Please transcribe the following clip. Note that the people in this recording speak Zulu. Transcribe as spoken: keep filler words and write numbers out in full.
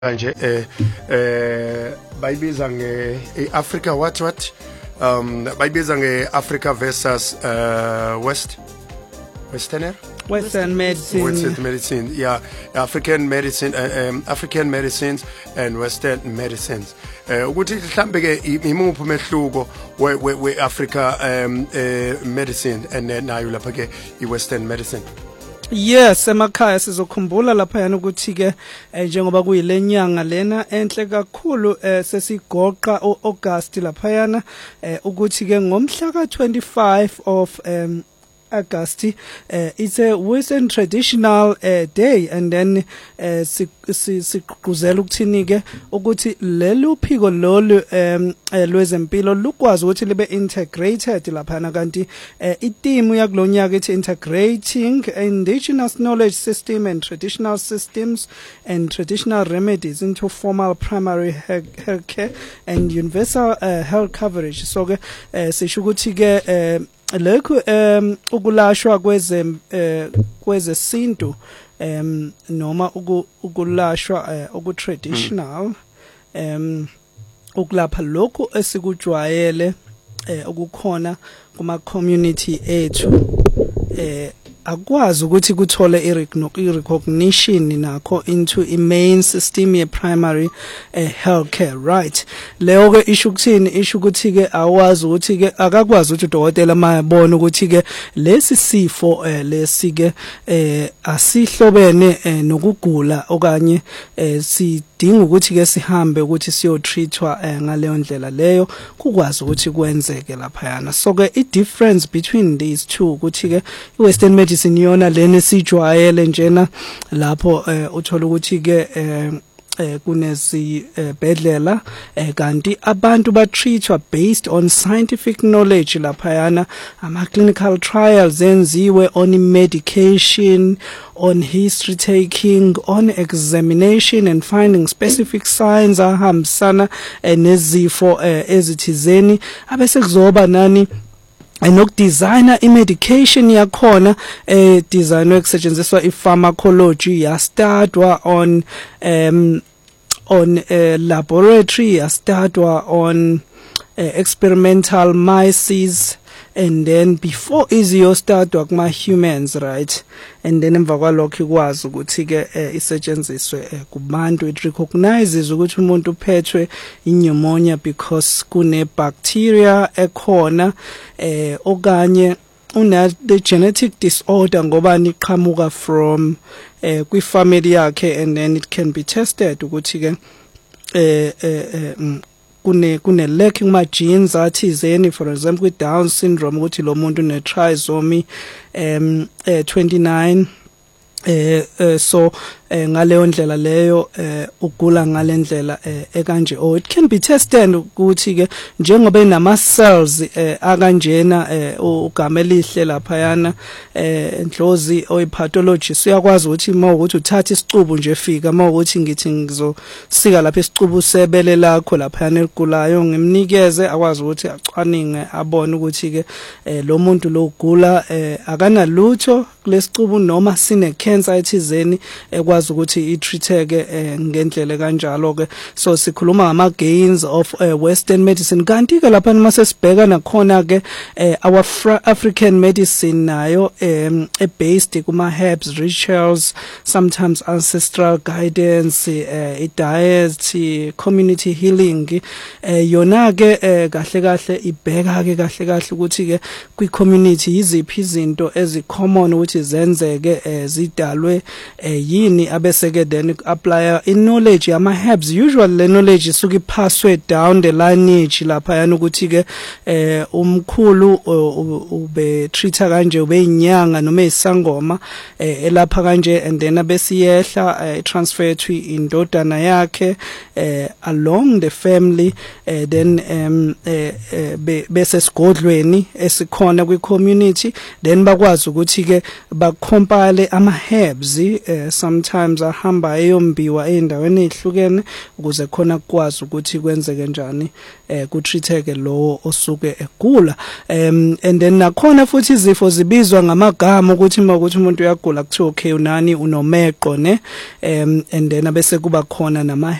Kanje eh eh bayibiza nge Africa what what um bayibiza nge Africa versus uh West Westerner Western medicine. Western medicine, yeah, African medicine, uh, um, African medicines and Western medicines. Uh, ukuthi mhlambe ke imuphi umehluko we we Africa um uh, medicine and nayo lapha ke I Western medicine. Yes, emakhaya sizokhumbula lapha yana ukuthi ke njengoba kuyilenyanga lena enhle kakhulu sesigoqa uAugust lapha yana ukuthi ke ngomhla ka twenty-five of um August, uh, it's a Western traditional uh, day, and then sikuzela ukuthini ke ukuthi lelu phiko lolu um lwezempilo lukwazi ukuthi libe integrated lapha kanti iteam yakulonyaka ithi integrating indigenous knowledge system and traditional systems and traditional remedies into formal primary health care and universal uh, health coverage. So ke sisho ukuthi ke lokhu um ukulashwa kweze kweze sintu um noma ukulashwa uku traditional um ukulapha lokhu esikujwayele ukukhona kuma community ethu eh akwazi ukuthi kuthole i-recognition nakho into i-main system ye primary uh, healthcare, right? Leyo ke isho ukuthini isho ukuthi ke awazi ukuthi ke akakwazi ukuthi udokotela mayabona ukuthi ke lesi sifo uh, lesi ke uh, asihlobene uh, nokugula okanye uh, si dinga ukuthi ke sihambe ukuthi siyo treatwa uh, ngaleyo ndlela leyo kukwazi ukuthi kwenzeke lapha yana. So ke i difference between these two ukuthi ke i Western medicine yona lene sijwayele njena lapho uh, uthola ukuthi ke uh, eh kunezi bedlela kanti abantu ba treatwa based on scientific knowledge lapha yana ama clinical trials enziwe on medication, on history taking, on examination and finding specific signs ahambisana nezifo ezithizeni abese kuzoba nani enokudesigner i-medication yakhona eh design ekusetshenziswa i-pharmacology yastadwa on um on uh, laboratory yastadwa on uh, experimental mice, and then before iziyostadwa kuma humans, right? And then emva kwalokho ikwazi ukuthi ke isetshenziswe kubantu. It recognizes ukuthi umuntu uphethwe pneumonia because kune bacteria ekhona eh okanye una the genetic disorder ngoba niqhamuka from eh kwi family yakhe, and then it can be tested ukuthi ke eh eh kune kune lacking ma genes athizeni, for example with Down syndrome ukuthi lo muntu ne trisomy um twenty-nine eh uh, so eh, ngaleyo ndlela leyo eh, ugula ngalendlela eh, ekanje. Or it can be tested ukuthi ke njengoba inama cells eh, akanjena eh, ugama elihle lapha yana eh, ndlozi oy pathologist uyakwazi ukuthi uma ukuthi uthatha isicubu nje fika uma ukuthi ngithi ngizosika lapha isicubu sebele lakho lapha yana eligulayo ngimnikeze akwazi ukuthi acwaninge abone ukuthi ke eh, lo muntu lo ugula eh, akana lutho kulesicubu noma sine cancer ethizeni ekwazi ukuthi i-treateke ngendlela kanjalo ke. So sikhuluma ngama gains of uh, Western medicine kanti ke lapha mase sibheka nakhona ke uh, our African medicine nayo um, e based kuma herbs, rituals, sometimes ancestral guidance, uh, diet, community healing uh, yona ke uh, kahle kahle ibheka ke kahle kahle ukuthi ke kwi community yiziphi izinto ezi common ukuthi zenzeke uh, zidalwe uh, yini abese ke then apply in knowledge ama herbs. Usually le knowledge isuke password down the lineage lapha yana ukuthi ke eh umkhulu ube treata kanje ube inyanga noma isangoma eh elapha kanje, and then abesiyehla transfer to indodana yakhe eh along the family eh, then um eh, bese sigodlweni esikhona kwi community, then bakwazi ukuthi ke ba compile ama herbs eh, sometimes sometimes ahamba eyombiwa endaweni ezihlukene ukuze khona kwazi ukuthi kwenzeke kanjani eh ku treateke lo osuke egula um and then nakhona futhi izifo zibizwa ngamagama ukuthi uma ukuthi umuntu uyagula kuthiwa okay unani unomeqo ne um and then abese kuba khona nama